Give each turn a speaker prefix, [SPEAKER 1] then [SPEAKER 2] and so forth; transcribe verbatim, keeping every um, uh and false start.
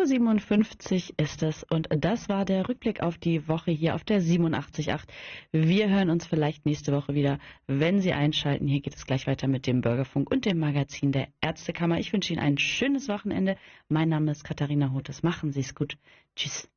[SPEAKER 1] Uhr siebenundfünfzig ist es und das war der Rückblick auf die Woche hier auf der siebenundachtzig Komma acht. Wir hören uns vielleicht nächste Woche wieder, wenn Sie einschalten. Hier geht es gleich weiter mit dem Bürgerfunk und dem Magazin der Ärztekammer. Ich wünsche Ihnen ein schönes Wochenende. Mein Name ist Katharina Hotes. Machen Sie es gut. Tschüss.